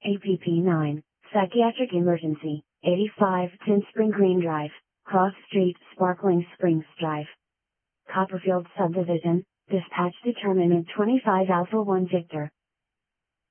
APP 9, Psychiatric Emergency, 85 10 Spring Green Drive, Cross Street, Sparkling Springs Drive. Copperfield Subdivision, dispatch determinant 25 Alpha 1 Victor.